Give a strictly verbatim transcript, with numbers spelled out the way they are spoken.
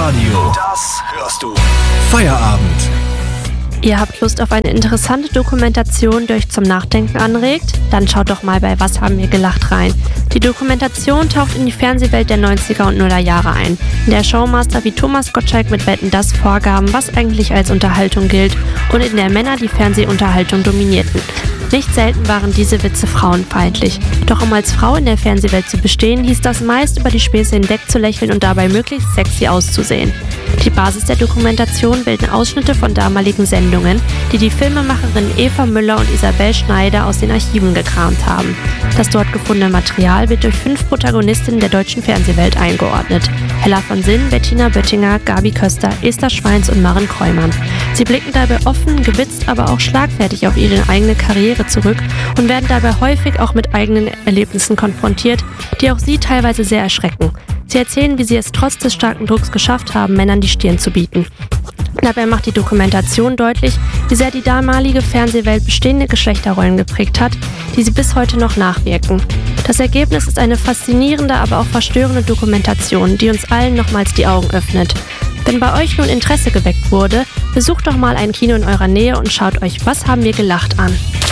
Radio. Das hörst du. Feierabend. Ihr habt Lust auf eine interessante Dokumentation, die euch zum Nachdenken anregt? Dann schaut doch mal bei Was haben wir gelacht rein. Die Dokumentation taucht in die Fernsehwelt der neunziger und Nuller Jahre ein, in der Showmaster wie Thomas Gottschalk mit Wetten, dass vorgaben, was eigentlich als Unterhaltung gilt, und in der Männer die Fernsehunterhaltung dominierten. Nicht selten waren diese Witze frauenfeindlich. Doch um als Frau in der Fernsehwelt zu bestehen, hieß das meist, über die Späße hinweg zu lächeln und dabei möglichst sexy auszusehen. Die Basis der Dokumentation bilden Ausschnitte von damaligen Sendungen, die die Filmemacherinnen Eva Müller und Isabel Schneider aus den Archiven gekramt haben. Das dort gefundene Material wird durch fünf Protagonistinnen der deutschen Fernsehwelt eingeordnet. Hella von Sinn, Bettina Böttinger, Gabi Köster, Esther Schweins und Maren Kreumann. Sie blicken dabei offen, gewitzt, aber auch schlagfertig auf ihre eigene Karriere zurück und werden dabei häufig auch mit eigenen Erlebnissen konfrontiert, die auch sie teilweise sehr erschrecken. Sie erzählen, wie sie es trotz des starken Drucks geschafft haben, Männern die Stirn zu bieten. Dabei macht die Dokumentation deutlich, wie sehr die damalige Fernsehwelt bestehende Geschlechterrollen geprägt hat, die sie bis heute noch nachwirken. Das Ergebnis ist eine faszinierende, aber auch verstörende Dokumentation, die uns allen nochmals die Augen öffnet. Wenn bei euch nun Interesse geweckt wurde, besucht doch mal ein Kino in eurer Nähe und schaut euch Was haben wir gelacht an.